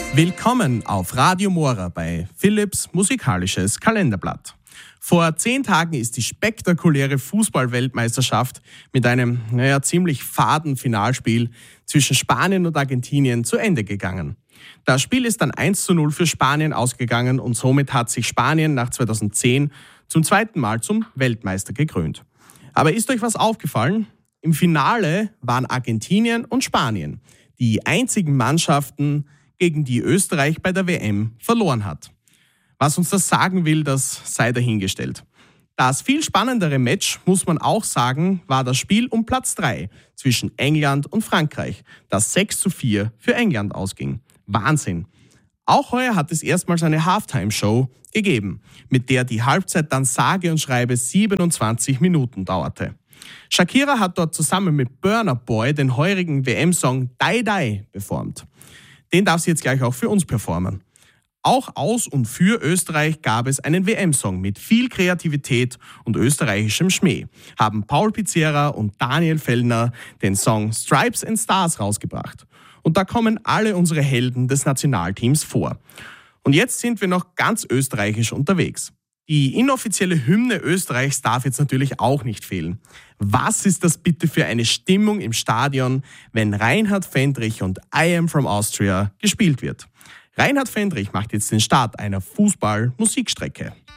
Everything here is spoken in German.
Willkommen auf Radio Mora bei Philips musikalisches Kalenderblatt. Vor 10 Tagen ist die spektakuläre Fußball-Weltmeisterschaft mit einem, ziemlich faden Finalspiel zwischen Spanien und Argentinien zu Ende gegangen. Das Spiel ist dann 1:0 für Spanien ausgegangen und somit hat sich Spanien nach 2010 zum zweiten Mal zum Weltmeister gekrönt. Aber ist euch was aufgefallen? Im Finale waren Argentinien und Spanien die einzigen Mannschaften, gegen die Österreich bei der WM verloren hat. Was uns das sagen will, das sei dahingestellt. Das viel spannendere Match, muss man auch sagen, war das Spiel um Platz 3 zwischen England und Frankreich, das 6:4 für England ausging. Wahnsinn! Auch heuer hat es erstmals eine Halftime-Show gegeben, mit der die Halbzeit dann sage und schreibe 27 Minuten dauerte. Shakira hat dort zusammen mit Burna Boy den heurigen WM-Song Die Die performt. Den darf sie jetzt gleich auch für uns performen. Auch aus und für Österreich gab es einen WM-Song mit viel Kreativität und österreichischem Schmäh. Haben Paul Pizzera und Daniel Fellner den Song Stripes and Stars rausgebracht. Und da kommen alle unsere Helden des Nationalteams vor. Und jetzt sind wir noch ganz österreichisch unterwegs. Die inoffizielle Hymne Österreichs darf jetzt natürlich auch nicht fehlen. Was ist das bitte für eine Stimmung im Stadion, wenn Reinhard Fendrich und I Am From Austria gespielt wird? Reinhard Fendrich macht jetzt den Start einer Fußball-Musikstrecke.